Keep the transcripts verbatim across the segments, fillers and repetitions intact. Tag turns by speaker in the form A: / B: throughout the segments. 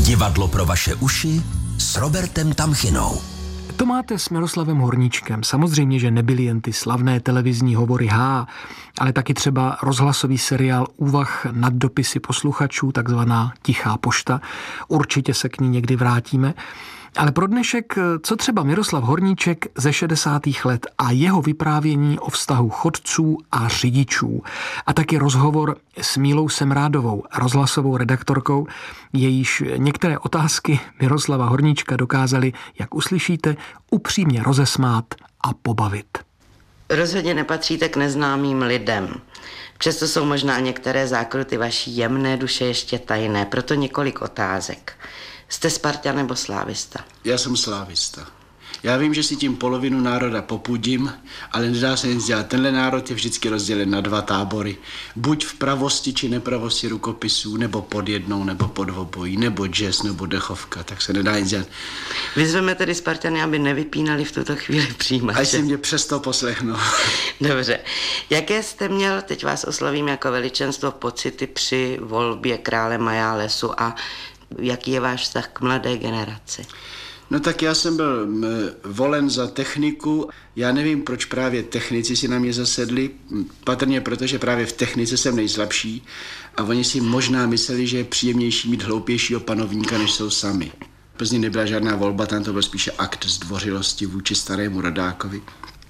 A: Divadlo pro vaše uši s Robertem Tamchinou.
B: To máte s Miroslavem Horníčkem. Samozřejmě, že nebyly jen ty slavné televizní hovory H, ale taky třeba rozhlasový seriál Úvah nad dopisy posluchačů, takzvaná Tichá pošta. Určitě se k ní někdy vrátíme. Ale pro dnešek, co třeba Miroslav Horníček ze šedesátých let a jeho vyprávění o vztahu chodců a řidičů. A taky rozhovor s Mílou Semrádovou, rozhlasovou redaktorkou, jejíž některé otázky Miroslava Horníčka dokázaly, jak uslyšíte, upřímně rozesmát a pobavit.
C: Rozhodně nepatříte k neznámým lidem. Přesto jsou možná některé zákruty vaší jemné duše ještě tajné, proto několik otázek. Jste Spartan nebo slávista?
D: Já jsem slávista. Já vím, že si tím polovinu národa popudím, ale nedá se nic dělat. Tenhle národ je vždycky rozdělen na dva tábory. Buď v pravosti či nepravosti rukopisů, nebo pod jednou, nebo pod obojí, nebo jazz, nebo dechovka, tak se nedá nic dělat.
C: Vyzveme tedy Spartany, aby nevypínali v tuto chvíli přijímače.
D: Až si mě přesto poslechnou.
C: Dobře. Jaké jste měl, teď vás oslovím jako veličenstvo, pocity při volbě krále Majálesu a jaký je váš vztah k mladé generaci?
D: No tak já jsem byl m, volen za techniku. Já nevím, proč právě technici si na mě zasedli. Patrně proto, že právě v technice jsem nejslabší a oni si možná mysleli, že je příjemnější mít hloupějšího panovníka, než jsou sami. V Plzni nebyla žádná volba, tam to byl spíše akt zdvořilosti vůči starému rodákovi.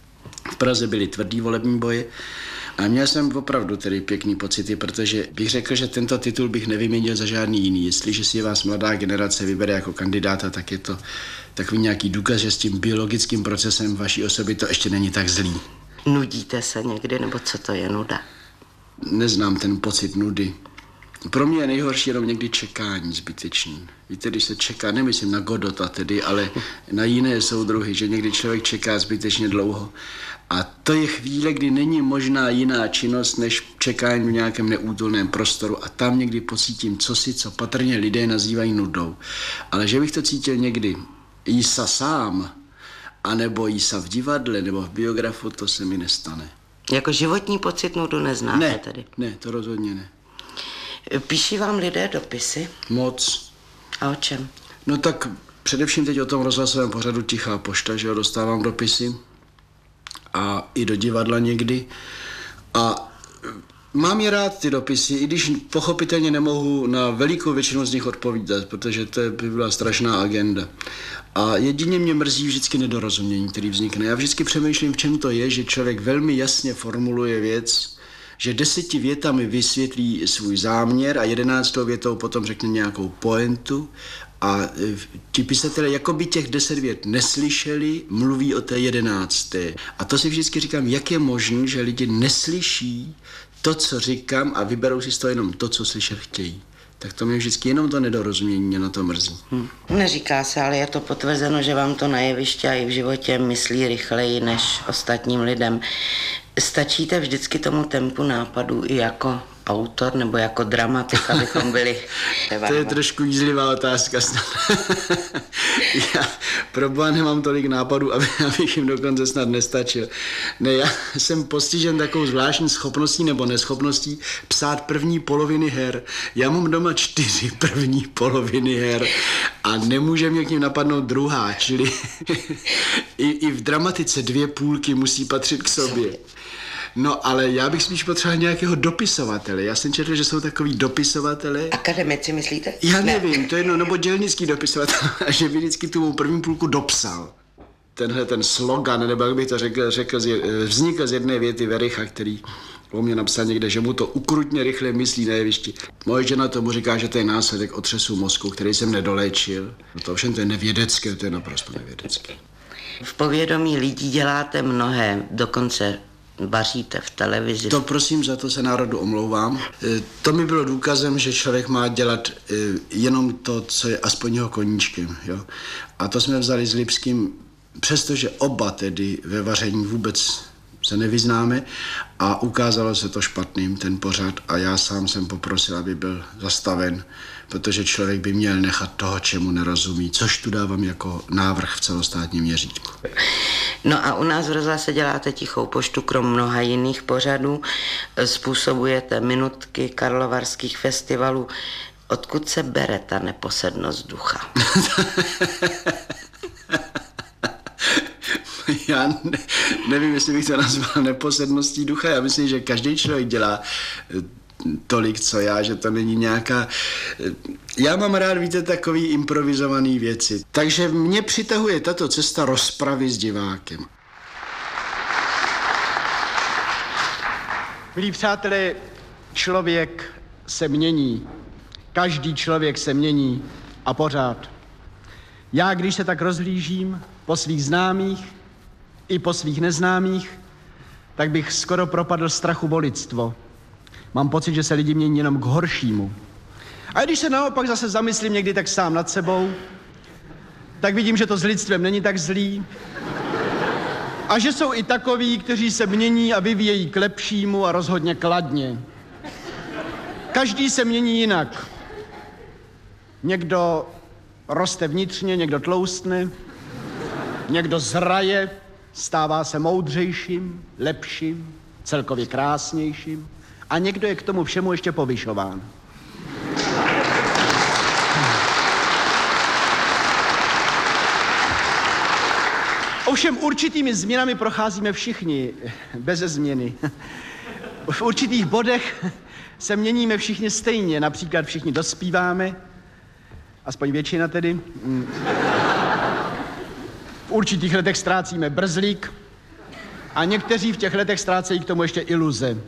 D: V Praze byly tvrdý volební boje a měl jsem opravdu tedy pěkný pocity, protože bych řekl, že tento titul bych nevyměnil za žádný jiný. Jestliže si vás mladá generace vybere jako kandidáta, tak je to takový nějaký důkaz, že s tím biologickým procesem vaší osoby to ještě není tak zlý.
C: Nudíte se někdy, nebo co to je nuda?
D: Neznám ten pocit nudy. Pro mě je nejhorší jenom někdy čekání zbytečný. Víte, když se čeká, nemyslím na Godota tedy, ale na jiné soudruhy, že někdy člověk čeká zbytečně dlouho. A to je chvíle, kdy není možná jiná činnost, než čekání v nějakém neútulném prostoru a tam někdy pocítím cosi, co patrně lidé nazývají nudou. Ale že bych to cítil někdy jísa sám, anebo jísa v divadle, nebo v biografu, to se mi nestane.
C: Jako životní pocit nudu neznáte
D: ne,
C: tedy?
D: Ne, to rozhodně ne.
C: Píší vám lidé dopisy?
D: Moc.
C: A o čem?
D: No tak především teď o tom rozhlasovém pořadu Tichá pošta, že jo, dostávám dopisy a i do divadla někdy. A mám je rád ty dopisy, i když pochopitelně nemohu na velikou většinu z nich odpovídat, protože to by byla strašná agenda. A jedině mě mrzí vždycky nedorozumění, který vznikne. Já vždycky přemýšlím, v čem to je, že člověk velmi jasně formuluje věc, že deseti větami vysvětlí svůj záměr a jedenáctou větou potom řekne nějakou pointu a ti pisatelé jako by těch deset vět neslyšeli, mluví o té jedenácté. A to si vždycky říkám, jak je možné, že lidi neslyší to, co říkám a vyberou si z toho jenom to, co slyšet chtějí. Tak to mě vždycky jenom to nedorozumění mě na to mrzí.
C: Hm. Neříká se, ale je to potvrzeno, že vám to na jevišti a i v životě myslí rychleji než ostatním lidem. Stačíte vždycky tomu tempu nápadů i jako autor nebo jako dramatik, abychom byli...
D: To je trošku jízlivá otázka. Já pro boha nemám tolik nápadů, aby, abych jim dokonce snad nestačil. Ne, já jsem postižen takovou zvláštní schopností nebo neschopností psát první poloviny her. Já mám doma čtyři první poloviny her a nemůže mě k ním napadnout druhá, čili i, i v dramatice dvě půlky musí patřit k sobě. No, ale já bych spíš potřeboval nějakého dopisovatele. Já jsem četl, že jsou takový dopisovatele.
C: Akademici, myslíte?
D: Já nevím, ne. To je jedno, nebo dělnický dopisovatel, a že by vždycky tu první půlku dopsal. Tenhle ten slogan, nebo jak bych to řekl, řekl vznikl z jedné věty Vericha, který o mě napsal někde, že mu to ukrutně rychle myslí na jevišti. Moje žena tomu říká, že to je následek otřesu mozku, který jsem nedoléčil. No to ovšem to je nevědecké, to je naprosto nevědecké.
C: V povědomí lidí děláte mnohé, dokonce vaříte v televizi.
D: To prosím, za to se národu omlouvám. To mi bylo důkazem, že člověk má dělat jenom to, co je aspoň jeho koníčkem. Jo? A to jsme vzali s Lipským, přestože oba tedy ve vaření vůbec se nevyznáme a ukázalo se to špatným, ten pořad, a já sám jsem poprosil, aby byl zastaven, protože člověk by měl nechat toho, čemu nerozumí, což tu dávám jako návrh v celostátním měřítku.
C: No a u nás v rozhlase děláte Tichou poštu, krom mnoha jiných pořadů, způsobujete minutky karlovarských festivalů. Odkud se bere ta neposednost ducha?
D: Já ne, nevím, jestli bych to nazval neposedností ducha. Já myslím, že každý člověk dělá tolik, co já, že to není nějaká... Já mám rád, víte, takový improvizovaný věci. Takže mě přitahuje tato cesta rozpravy s divákem.
E: Milí přátelé, člověk se mění. Každý člověk se mění a pořád. Já, když se tak rozhlížím po svých známých i po svých neznámých, tak bych skoro propadl strachu o lidstvo. Mám pocit, že se lidi mění jenom k horšímu. A když se naopak zase zamyslím někdy tak sám nad sebou, tak vidím, že to s lidstvem není tak zlý. A že jsou i takoví, kteří se mění a vyvíjejí k lepšímu a rozhodně kladně. Každý se mění jinak. Někdo roste vnitřně, někdo tloustne, někdo zraje, stává se moudřejším, lepším, celkově krásnějším a někdo je k tomu všemu ještě povyšován. Ovšem určitými změnami procházíme všichni, beze změny. V určitých bodech se měníme všichni stejně, například všichni dospíváme, aspoň většina tedy. V určitých letech ztrácíme brzlík a někteří v těch letech ztrácejí k tomu ještě iluze.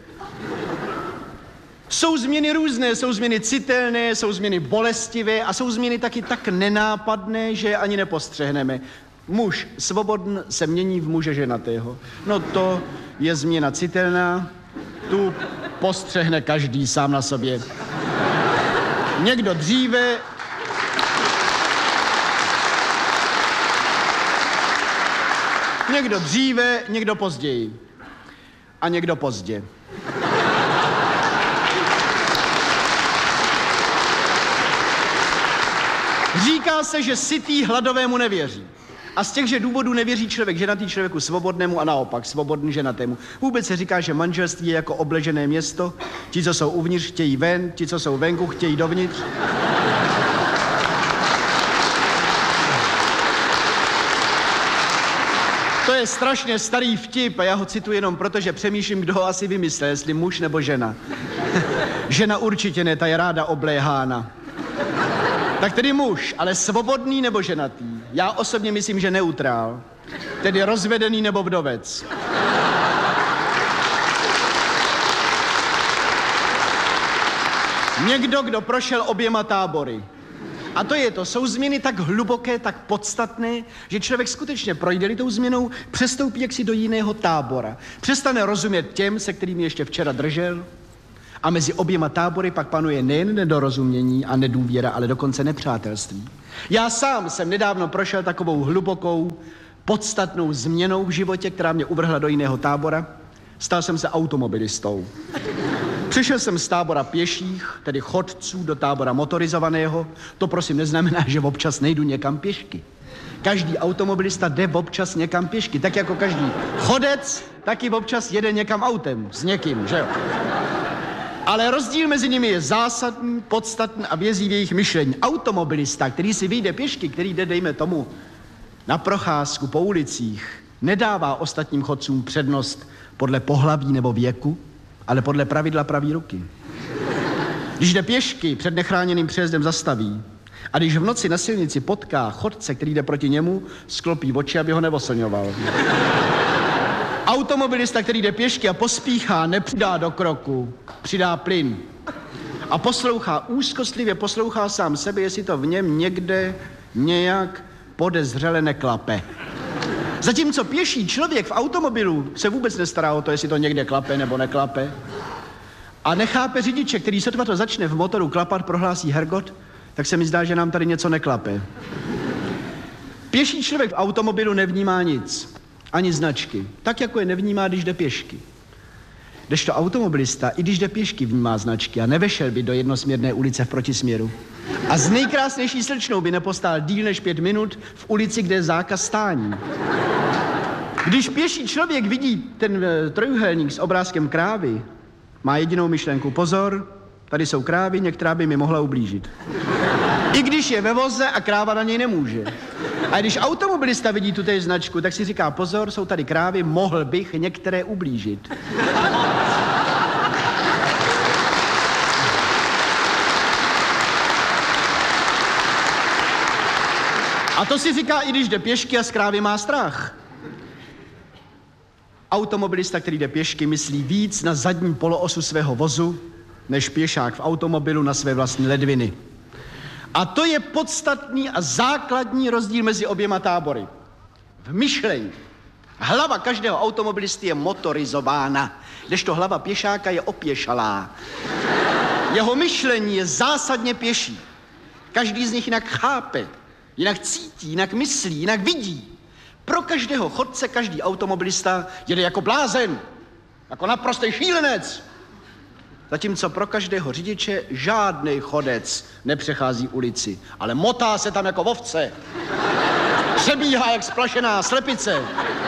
E: Jsou změny různé, jsou změny citelné, jsou změny bolestivé a jsou změny taky tak nenápadné, že je ani nepostřehneme. Muž svobodn se mění v muže ženatého. No to je změna citelná, tu postřehne každý sám na sobě. Někdo dříve, někdo dříve, někdo později a někdo pozdě. Říká se, že sytý hladovému nevěří. A z těchže důvodů nevěří člověk ženatý člověku svobodnému a naopak svobodný ženatému. Vůbec se říká, že manželství je jako obležené město. Ti, co jsou uvnitř, chtějí ven, ti, co jsou venku, chtějí dovnitř. To je strašně starý vtip a já ho cituji jenom proto, že přemýšlím, kdo ho asi vymyslel, jestli muž nebo žena. Žena určitě ne, ta je ráda obléhána. Tak tedy muž, ale svobodný nebo ženatý? Já osobně myslím, že neutrál. Tedy rozvedený nebo vdovec. Někdo, kdo prošel oběma tábory. A to je to, jsou změny tak hluboké, tak podstatné, že člověk skutečně projde-li tou změnou, přestoupí jaksi do jiného tábora. Přestane rozumět těm, se kterými ještě včera držel. A mezi oběma tábory pak panuje nejen nedorozumění a nedůvěra, ale dokonce nepřátelství. Já sám jsem nedávno prošel takovou hlubokou, podstatnou změnou v životě, která mě uvrhla do jiného tábora. Stal jsem se automobilistou. Přešel jsem z tábora pěších, tedy chodců, do tábora motorizovaného. To prosím neznamená, že občas nejdu někam pěšky. Každý automobilista jde občas někam pěšky, tak jako každý chodec, taky občas jede někam autem s někým, že jo? Ale rozdíl mezi nimi je zásadní, podstatný a vězí v jejich myšlení. Automobilista, který si vyjde pěšky, který jde, dejme tomu, na procházku po ulicích, nedává ostatním chodcům přednost podle pohlaví nebo věku, ale podle pravidla pravý ruky. Když jde pěšky, před nechráněným přejezdem zastaví. A když v noci na silnici potká chodce, který jde proti němu, sklopí oči, aby ho neoslňoval. Automobilista, který jde pěšky a pospíchá, nepřidá do kroku, přidá plyn. A poslouchá, úzkostlivě poslouchá sám sebe, jestli to v něm někde nějak podezřele neklape. Zatímco pěší člověk v automobilu se vůbec nestará o to, jestli to někde klape nebo neklape. A nechápe řidiče, který sotva to začne v motoru klapat, prohlásí hergot, tak se mi zdá, že nám tady něco neklape. Pěší člověk v automobilu nevnímá nic. Ani značky. Tak, jako je nevnímá, když jde pěšky. Kdežto automobilista, i když jde pěšky, vnímá značky a nevešel by do jednosměrné ulice v protisměru. A z nejkrásnější slečnou by nepostál díl než pět minut v ulici, kde je zákaz stání. Když pěší člověk vidí ten trojuhelník s obrázkem krávy, má jedinou myšlenku. Pozor, Tady jsou krávy, některá by mi mohla ublížit. I když je ve voze a kráva na něj nemůže. A když automobilista vidí tutéž značku, tak si říká, pozor, jsou tady krávy, mohl bych některé ublížit. A to si říká, i když jde pěšky a z krávy má strach. Automobilista, který jde pěšky, myslí víc na zadní poloosu svého vozu, než pěšák v automobilu na své vlastní ledviny. A to je podstatný a základní rozdíl mezi oběma tábory. V myšlení. Hlava každého automobilisty je motorizována, kdežto hlava pěšáka je opěšalá. Jeho myšlení je zásadně pěší. Každý z nich jinak chápe, jinak cítí, jinak myslí, jinak vidí. Pro každého chodce každý automobilista jede jako blázen, jako naprostý šílenec. Zatímco pro každého řidiče žádný chodec nepřechází ulici, ale motá se tam jako ovce. Přebíhá jak splašená slepice.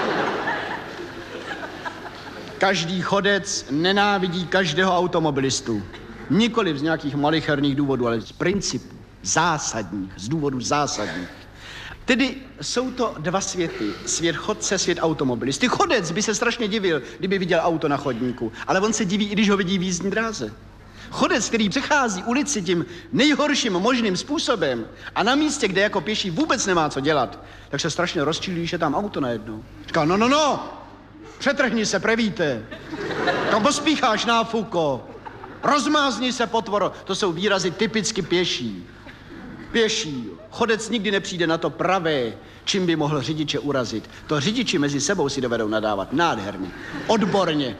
E: Každý chodec nenávidí každého automobilistu. Nikoliv z nějakých malicherných důvodů, ale z principů zásadních, z důvodů zásadních. Tedy jsou to dva světy. Svět chodce, svět automobilisty. Chodec by se strašně divil, kdyby viděl auto na chodníku, ale on se diví, i když ho vidí v jízdní dráze. Chodec, který přechází ulici tím nejhorším možným způsobem a na místě, kde jako pěší vůbec nemá co dělat, tak se strašně rozčílí, když je tam auto najednou. Říká, no, no, no, přetrhni se, prevíte. Kam pospícháš, náfuko? Rozmázni se, potvoro. To jsou výrazy typicky pěší. Pěší. Chodec nikdy nepřijde na to pravé, čím by mohl řidiče urazit. To řidiči mezi sebou si dovedou nadávat nádherně, odborně.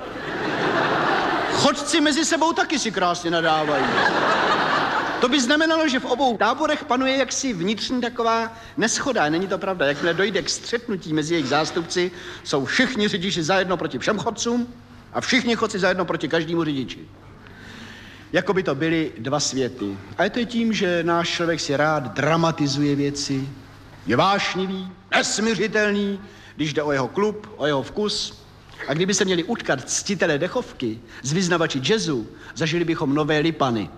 E: Chodci mezi sebou taky si krásně nadávají. To by znamenalo, že v obou táborech panuje jaksi vnitřní taková neschoda. Není to pravda. Jakmile dojde k střetnutí mezi jejich zástupci, jsou všichni řidiči zajedno proti všem chodcům a všichni chodci zajedno proti každému řidiči. Jako by to byly dva světy. A je to tím, že náš člověk si rád dramatizuje věci, je vášnivý, nesmiřitelný, když jde o jeho klub, o jeho vkus. A kdyby se měli utkat ctitelé dechovky z vyznavači jazzu, zažili bychom nové Lipany.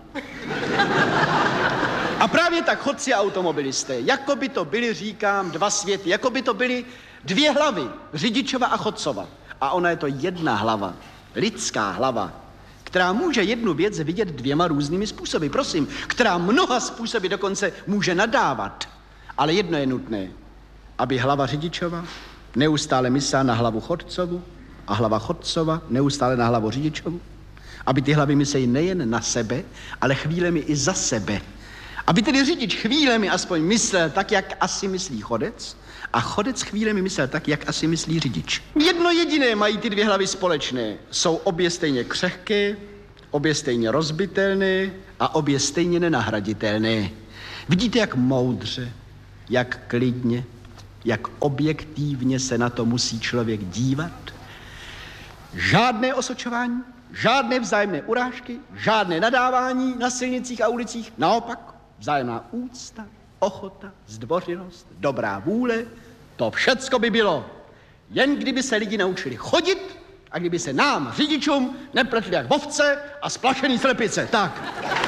E: A právě tak chodci a automobilisté, jako by to byly, říkám, dva světy, jako by to byly dvě hlavy, řidičova a chodcova. A ona je to jedna hlava, lidská hlava, která může jednu věc vidět dvěma různými způsoby, prosím, která mnoha způsoby dokonce může nadávat. Ale jedno je nutné, aby hlava řidičova neustále myslela na hlavu chodcovu a hlava chodcova neustále na hlavu řidičovu. Aby ty hlavy myslejí nejen na sebe, ale chvílemi i za sebe. Aby tedy řidič chvílemi aspoň myslel tak, jak asi myslí chodec, a chodec chvílemi myslel tak, jak asi myslí řidič. Jedno jediné mají ty dvě hlavy společné. Jsou obě stejně křehké, obě stejně rozbitelné a obě stejně nenahraditelné. Vidíte, jak moudře, jak klidně, jak objektivně se na to musí člověk dívat? Žádné osočování, žádné vzájemné urážky, žádné nadávání na silnicích a ulicích. Naopak, vzájemná úcta, ochota, zdvořilost, dobrá vůle, to všecko by bylo. Jen kdyby se lidi naučili chodit a kdyby se nám, řidičům, nepletli jak ovce a splašený slepice. Tak.